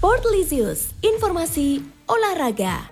Sportlisius, informasi olahraga.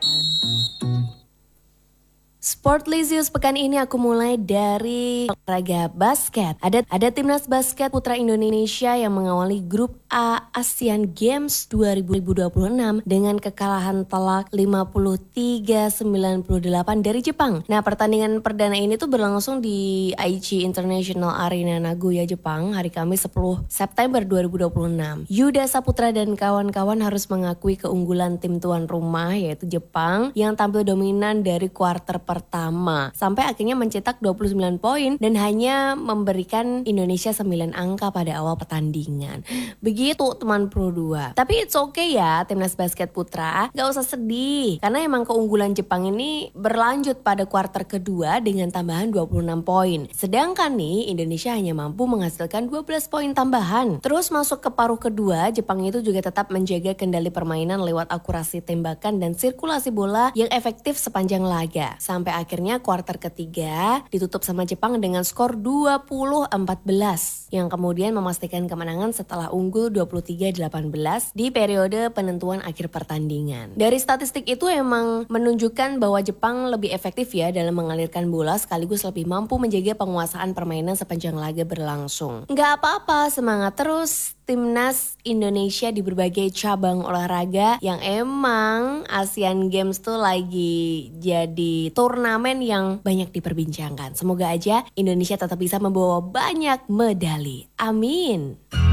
Sportlisius pekan ini aku mulai dari olahraga basket. Ada timnas basket putra Indonesia yang mengawali grup A Asian Games 2026 dengan kekalahan telak 53-98 dari Jepang. Nah, pertandingan perdana ini tuh berlangsung di Aichi International Arena Nagoya, Jepang hari Kamis 10 September 2026. Yuda Saputra dan kawan-kawan harus mengakui keunggulan tim tuan rumah yaitu Jepang yang tampil dominan dari kuarter pertama sampai akhirnya mencetak 29 poin dan hanya memberikan Indonesia 9 angka pada awal pertandingan. Begitu teman Pro 2. Tapi it's okay ya timnas basket putra, gak usah sedih karena emang keunggulan Jepang ini berlanjut pada kuarter kedua dengan tambahan 26 poin. Sedangkan nih Indonesia hanya mampu menghasilkan 12 poin tambahan. Terus masuk ke paruh kedua, Jepang itu juga tetap menjaga kendali permainan lewat akurasi tembakan dan sirkulasi bola yang efektif sepanjang laga. Sampai akhirnya kuarter ketiga ditutup sama Jepang dengan skor 20-14 yang kemudian memastikan kemenangan setelah unggul 23-18 di periode penentuan akhir pertandingan. Dari statistik itu emang menunjukkan bahwa Jepang lebih efektif ya dalam mengalirkan bola sekaligus lebih mampu menjaga penguasaan permainan sepanjang laga berlangsung. Nggak apa-apa, semangat terus timnas Indonesia di berbagai cabang olahraga yang emang Asian Games tuh lagi jadi turnamen yang banyak diperbincangkan. Semoga aja Indonesia tetap bisa membawa banyak medali. Amin.